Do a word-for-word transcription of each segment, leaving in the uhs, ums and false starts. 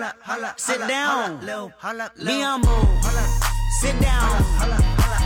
Sit down. Me on move. Sit down.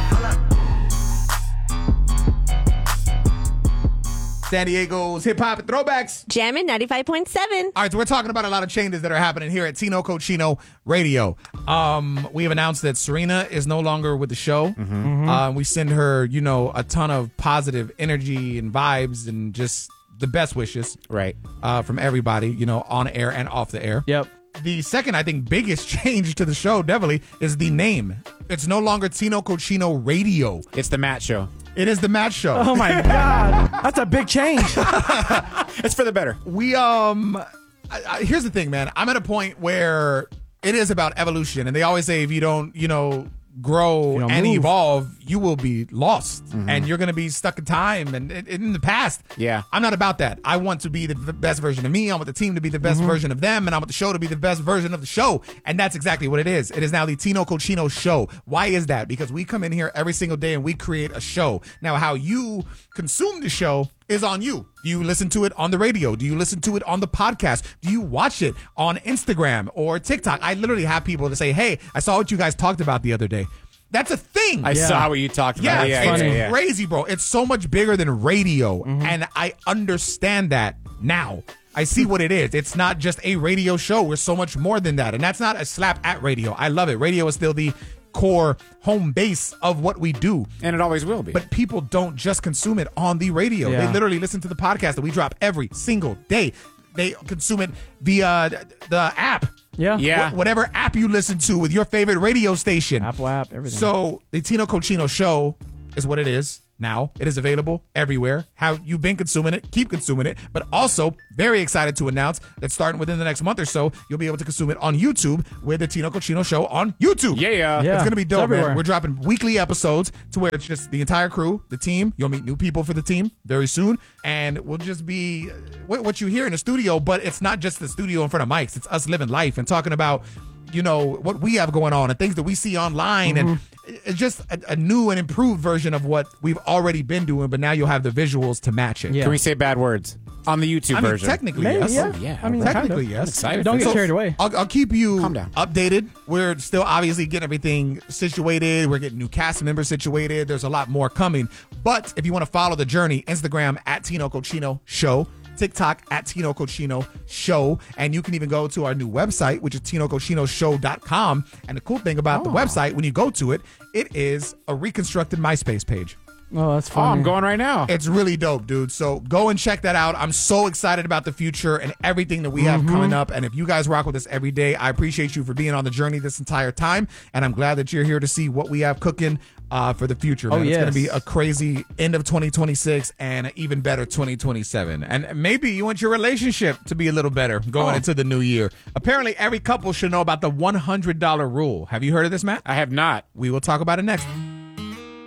San Diego's hip hop and throwbacks. Jammin' ninety-five point seven. All right, so we're talking about a lot of changes that are happening here at Tino Cochino Radio. Um, we have announced that Serena is no longer with the show. Mm-hmm. Mm-hmm. Uh, we send her, you know, a ton of positive energy and vibes and just the best wishes. Right. Uh, from everybody, you know, on air and off the air. Yep. The second, I think, biggest change to the show, definitely, is the name. It's no longer Tino Cochino Radio. It's the Matt Show. It is the Matt Show. Oh, my God. That's a big change. It's for the better. We, um, I, I, here's the thing, man. I'm at a point where it is about evolution. And they always say if you don't, you know, grow you don't and move. evolve, you will be lost. Mm-hmm. And you're going to be stuck in time and, and in the past. Yeah. I'm not about that. I want to be the v- best version of me. I want the team to be the best Mm-hmm. version of them. And I want the show to be the best version of the show. And that's exactly what it is. It is now the Tino Cochino Show. Why is that? Because we come in here every single day and we create a show. Now, how you consume the show is on you. Do you listen to it on the radio? Do you listen to it on the podcast? Do you watch it on Instagram or TikTok? I literally have people to say, hey, I saw what you guys talked about the other day. That's a thing. I Yeah. saw what you talked Yeah, about. it's yeah, yeah, yeah. crazy, bro. It's so much bigger than radio, and I understand that now. I see what it is. It's not just a radio show. We're so much more than that, and that's not a slap at radio. I love it. Radio is still the core home base of what we do. And it always will be. But people don't just consume it on the radio. Yeah. They literally listen to the podcast that we drop every single day. They consume it via the app. Yeah. Yeah. Wh- whatever app you listen to with your favorite radio station. Apple app, everything. So the Tino Cochino Show is what it is now. It is available everywhere. How you've been consuming it, keep consuming it. But also, very excited to announce that starting within the next month or so, you'll be able to consume it on YouTube with the Tino Cochino Show on YouTube. Yeah, yeah. Yeah. It's going to be It's dope, everywhere. man. We're dropping weekly episodes to where it's just the entire crew, the team. You'll meet new people for the team very soon. And we'll just be what what you hear in the studio, but it's not just the studio in front of mics. It's us living life and talking about, you know, what we have going on and things that we see online. Mm-hmm. And it's just a, a new and improved version of what we've already been doing, but now you'll have the visuals to match it. Yeah. Can we say bad words on the YouTube I mean, version? technically, Maybe, yes. yeah. Oh, yeah. I mean, Technically, kind of. yes. excited Don't for get this. carried away. I'll, I'll keep you Calm down. updated. We're still obviously getting everything situated. We're getting new cast members situated. There's a lot more coming. But if you want to follow the journey, Instagram at Tino Cochino Show, TikTok at Tino Cochino Show, and you can even go to our new website, which is tino cochino show dot com. And the cool thing about the website, when you go to it, it is a reconstructed MySpace page. Oh, that's Oh, funny. I'm going right now. It's really dope, dude. So go and check that out. I'm so excited about the future and everything that we have Mm-hmm. coming up. And if you guys rock with us every day, I appreciate you for being on the journey this entire time. And I'm glad that you're here to see what we have cooking uh, for the future. Man. Oh, It's going to yes. be a crazy end of twenty twenty-six and an even better twenty twenty-seven. And maybe you want your relationship to be a little better going Oh. into the new year. Apparently, every couple should know about the one hundred dollar rule. Have you heard of this, Matt? I have not. We will talk about it next.